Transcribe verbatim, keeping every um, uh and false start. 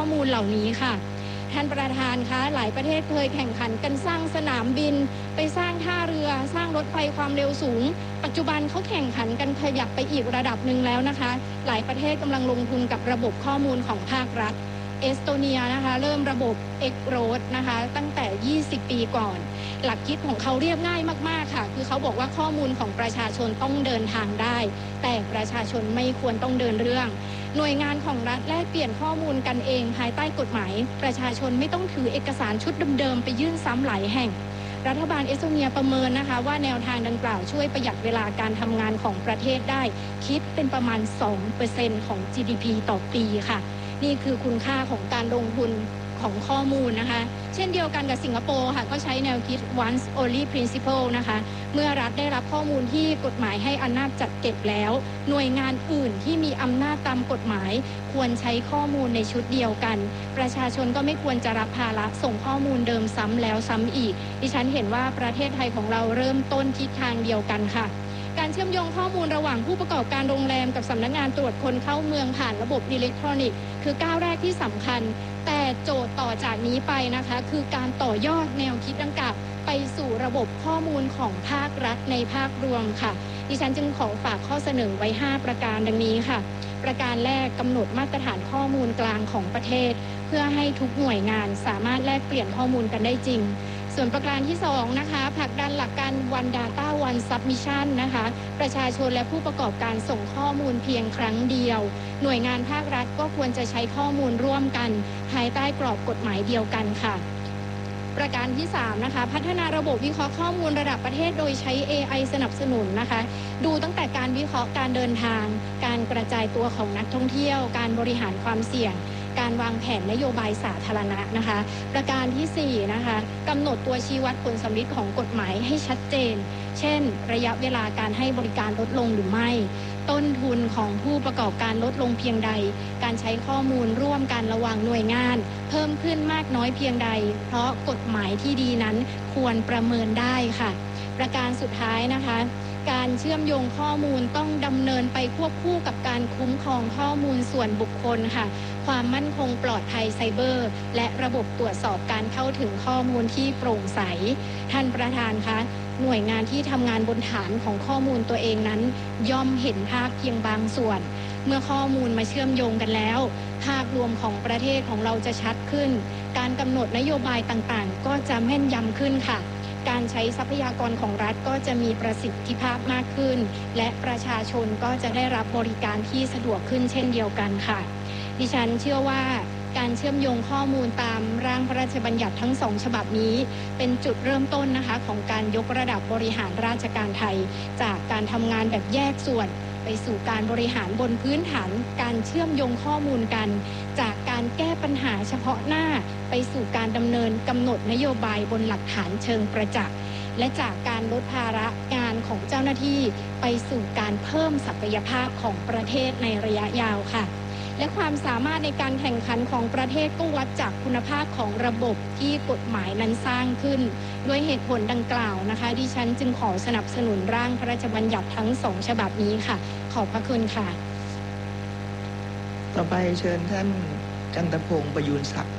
มูลเหล่านี้ค่ะท่านประธานคะหลายประเทศเคยแข่งขันกันสร้างสนามบินไปสร้างท่าเรือสร้างรถไฟความเร็วสูงปัจจุบันเขาแข่งขันกันขยับไปอีกระดับหนึ่งแล้วนะคะหลายประเทศกำลังลงทุนกับระบบข้อมูลของภาครัฐเอสโตเนียนะคะเริ่มระบบ X-Road นะคะตั้งแต่ยี่สิบปีก่อนหลักคิดของเขาเรียบง่ายมากๆค่ะคือเขาบอกว่าข้อมูลของประชาชนต้องเดินทางได้แต่ประชาชนไม่ควรต้องเดินเรื่องหน่วยงานของรัฐแลกเปลี่ยนข้อมูลกันเองภายใต้กฎหมายประชาชนไม่ต้องถือเอกสารชุดเดิมๆไปยื่นซ้ำหลายแห่งรัฐบาลเอสโตเนียประเมินนะคะว่าแนวทางดังกล่าวช่วยประหยัดเวลาการทำงานของประเทศได้คิดเป็นประมาณ สองเปอร์เซ็นต์ ของ จี ดี พี ต่อปีค่ะนี่คือคุณค่าของการลงทุนของข้อมูลนะคะเช่นเดียวกันกับสิงคโปร์ค่ะก็ใช้แนวคิด once only principle นะคะเมื่อรัฐได้รับข้อมูลที่กฎหมายให้อำนาจจัดเก็บแล้วหน่วยงานอื่นที่มีอำนาจตามกฎหมายควรใช้ข้อมูลในชุดเดียวกันประชาชนก็ไม่ควรจะรับภาระส่งข้อมูลเดิมซ้ำแล้วซ้ำอีกดิฉันเห็นว่าประเทศไทยของเราเริ่มต้นทิศทางเดียวกันค่ะการเชื่อมโยงข้อมูลระหว่างผู้ประกอบการโรงแรมกับสำนักงานตรวจคนเข้าเมืองผ่านระบบอิเล็กทรอนิกส์คือก้าวแรกที่สำคัญแต่โจทย์ต่อจากนี้ไปนะคะคือการต่อยอดแนวคิดดังกล่าวไปสู่ระบบข้อมูลของภาครัฐในภาครวมค่ะดิฉันจึงขอฝากข้อเสนอไว้ห้าประการดังนี้ค่ะประการแรกกำหนดมาตรฐานข้อมูลกลางของประเทศเพื่อให้ทุกหน่วยงานสามารถแลกเปลี่ยนข้อมูลกันได้จริงส่วนประการที่สองนะคะผลักดันหลักการ One Data One Submission นะคะประชาชนและผู้ประกอบการส่งข้อมูลเพียงครั้งเดียวหน่วยงานภาครัฐก็ควรจะใช้ข้อมูลร่วมกันภายใต้กรอบกฎหมายเดียวกันค่ะประการที่สามนะคะพัฒนาระบบวิเคราะห์ข้อมูลระดับประเทศโดยใช้ เอ ไอ สนับสนุนนะคะดูตั้งแต่การวิเคราะห์การเดินทางการกระจายตัวของนักท่องเที่ยวการบริหารความเสี่ยงการวางแผนนโยบายสาธารณะนะคะประการที่สี่นะคะกำหนดตัวชี้วัดผลสำลิดของกฎหมายให้ชัดเจนเช่นระยะเวลาการให้บริการลดลงหรือไม่ต้นทุนของผู้ประกอบการลดลงเพียงใดการใช้ข้อมูลร่วมกันระหว่างหน่วยงานเพิ่มขึ้นมากน้อยเพียงใดเพราะกฎหมายที่ดีนั้นควรประเมินได้ค่ะประการสุดท้ายนะคะการเชื่อมโยงข้อมูลต้องดำเนินไปควบคู่กับการคุ้มครองข้อมูลส่วนบุคคลค่ะความมั่นคงปลอดภัยไซเบอร์และระบบตรวจสอบการเข้าถึงข้อมูลที่โปร่งใสท่านประธานคะหน่วยงานที่ทำงานบนฐานของข้อมูลตัวเองนั้นย่อมเห็นภาพเพียงบางส่วนเมื่อข้อมูลมาเชื่อมโยงกันแล้วภาพรวมของประเทศของเราจะชัดขึ้นการกำหนดนโยบายต่างๆก็จะแม่นยำขึ้นค่ะการใช้ทรัพยากรของรัฐก็จะมีประสิทธิภาพมากขึ้นและประชาชนก็จะได้รับบริการที่สะดวกขึ้นเช่นเดียวกันค่ะดิฉันเชื่อว่าการเชื่อมโยงข้อมูลตามร่างพระราชบัญญัติทั้งสองฉบับนี้เป็นจุดเริ่มต้นนะคะของการยกระดับบริหารราชการไทยจากการทำงานแบบแยกส่วนไปสู่การบริหารบนพื้นฐานการเชื่อมโยงข้อมูลกันจากการแก้ปัญหาเฉพาะหน้าไปสู่การดำเนินกำหนดนโยบายบนหลักฐานเชิงประจักษ์และจากการลดภาระงานของเจ้าหน้าที่ไปสู่การเพิ่มศักยภาพของประเทศในระยะยาวค่ะและความสามารถในการแข่งขันของประเทศก็วัดจากคุณภาพของระบบที่กฎหมายนั้นสร้างขึ้นด้วยเหตุผลดังกล่าวนะคะดิฉันจึงขอสนับสนุนร่างพระราชบัญญัติทั้งสองฉบับนี้ค่ะขอบพระคุณค่ะต่อไปเชิญท่านกันตพงษ์ประยูรศักดิ์